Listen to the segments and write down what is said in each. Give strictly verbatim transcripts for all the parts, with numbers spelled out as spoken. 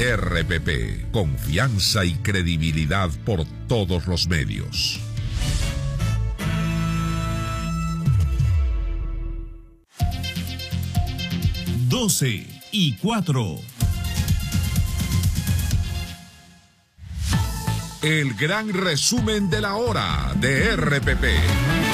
R P P, confianza y credibilidad por todos los medios. doce y cuatro. El gran resumen de la hora de R P P.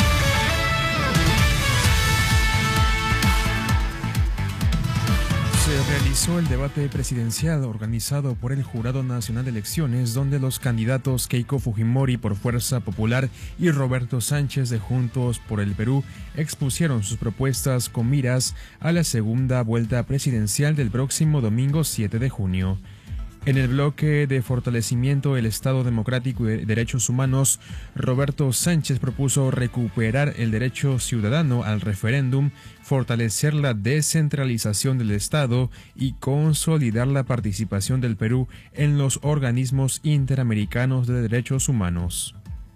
Se realizó el debate presidencial organizado por el Jurado Nacional de Elecciones, donde los candidatos Keiko Fujimori por Fuerza Popular y Roberto Sánchez de Juntos por el Perú expusieron sus propuestas con miras a la segunda vuelta presidencial del próximo domingo siete de junio. En el bloque de fortalecimiento del Estado Democrático y de Derechos Humanos, Roberto Sánchez propuso recuperar el derecho ciudadano al referéndum, fortalecer la descentralización del Estado y consolidar la participación del Perú en los organismos interamericanos de derechos humanos.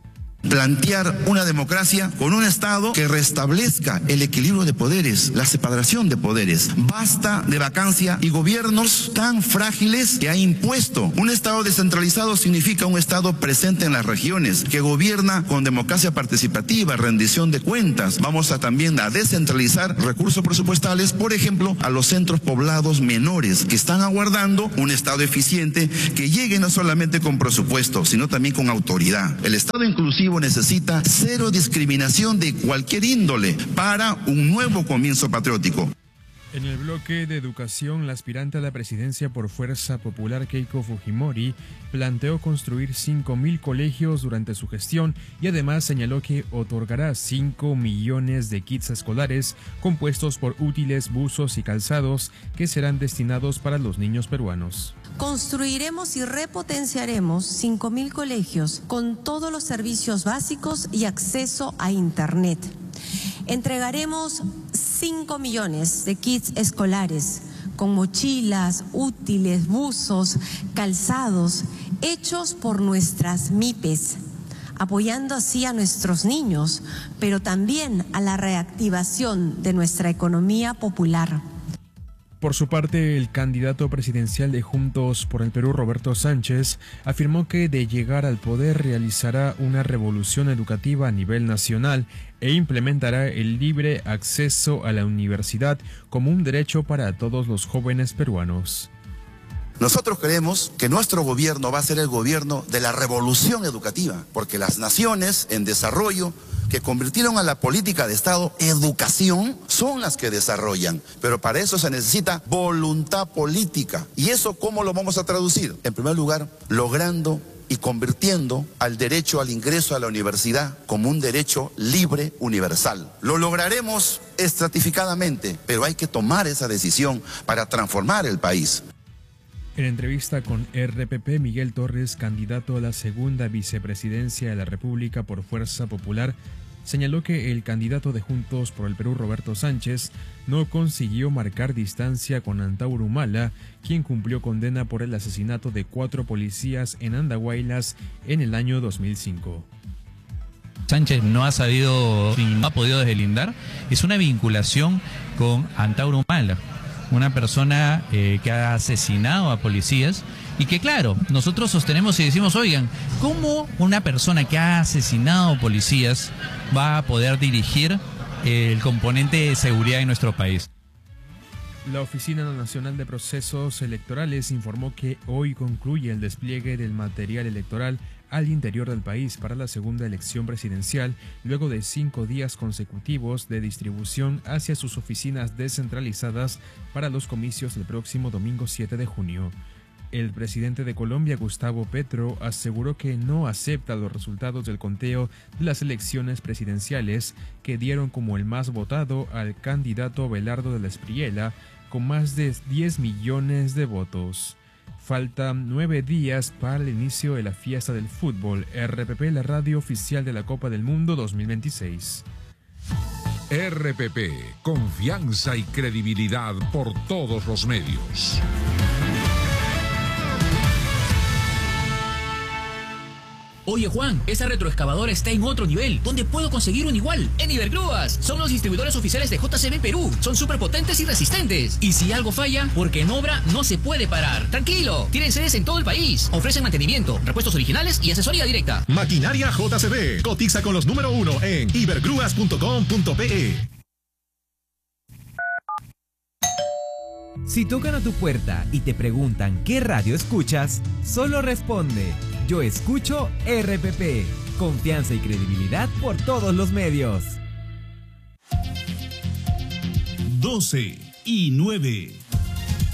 Plantear una democracia con un Estado que restablezca el equilibrio de poderes, la separación de poderes. Basta de vacancia y gobiernos tan frágiles que ha impuesto. Un Estado descentralizado significa un Estado presente en las regiones, que gobierna con democracia participativa, rendición de cuentas. Vamos a también a descentralizar recursos presupuestales, por ejemplo, a los centros poblados menores, que están aguardando un Estado eficiente que llegue no solamente con presupuesto, sino también con autoridad. El Estado inclusivo necesita cero discriminación de cualquier índole para un nuevo comienzo patriótico. En el bloque de educación, la aspirante a la presidencia por Fuerza Popular Keiko Fujimori planteó construir cinco mil colegios durante su gestión y además señaló que otorgará cinco millones de kits escolares compuestos por útiles, buzos y calzados que serán destinados para los niños peruanos. Construiremos y repotenciaremos cinco mil colegios con todos los servicios básicos y acceso a Internet. Entregaremos cinco millones de kits escolares con mochilas, útiles, buzos, calzados, hechos por nuestras M I P E S, apoyando así a nuestros niños, pero también a la reactivación de nuestra economía popular. Por su parte, el candidato presidencial de Juntos por el Perú, Roberto Sánchez, afirmó que de llegar al poder realizará una revolución educativa a nivel nacional e implementará el libre acceso a la universidad como un derecho para todos los jóvenes peruanos. Nosotros creemos que nuestro gobierno va a ser el gobierno de la revolución educativa, porque las naciones en desarrollo que convirtieron a la política de Estado educación son las que desarrollan, pero para eso se necesita voluntad política. ¿Y eso cómo lo vamos a traducir? En primer lugar, logrando y convirtiendo al derecho al ingreso a la universidad como un derecho libre universal. Lo lograremos estratificadamente, pero hay que tomar esa decisión para transformar el país. En entrevista con R P P, Miguel Torres, candidato a la segunda vicepresidencia de la República por Fuerza Popular, señaló que el candidato de Juntos por el Perú, Roberto Sánchez, no consiguió marcar distancia con Antauro Humala, quien cumplió condena por el asesinato de cuatro policías en Andahuaylas en el año dos mil cinco. Sánchez no ha sabido y no ha podido deslindar es una vinculación con Antauro Humala, una persona eh, que ha asesinado a policías y que, claro, nosotros sostenemos y decimos, oigan, ¿cómo una persona que ha asesinado policías va a poder dirigir eh, el componente de seguridad en nuestro país? La Oficina Nacional de Procesos Electorales informó que hoy concluye el despliegue del material electoral al interior del país para la segunda elección presidencial, luego de cinco días consecutivos de distribución hacia sus oficinas descentralizadas para los comicios del próximo domingo siete de junio. El presidente de Colombia, Gustavo Petro, aseguró que no acepta los resultados del conteo de las elecciones presidenciales que dieron como el más votado al candidato Abelardo de la Espriella, con más de diez millones de votos. Faltan nueve días para el inicio de la fiesta del fútbol. R P P, la radio oficial de la Copa del Mundo dos mil veintiséis. R P P, confianza y credibilidad por todos los medios. Oye Juan, esa retroexcavadora está en otro nivel. ¿Dónde puedo conseguir un igual? En Ibergrúas. Son los distribuidores oficiales de J C B Perú. Son súper potentes y resistentes. Y si algo falla, porque en obra no se puede parar. Tranquilo, tienen sedes en todo el país. Ofrecen mantenimiento, repuestos originales y asesoría directa. Maquinaria J C B. Cotiza con los número uno en ibergrúas punto com punto pe. Si tocan a tu puerta y te preguntan qué radio escuchas, solo responde: yo escucho R P P. Confianza y credibilidad por todos los medios. doce y nueve.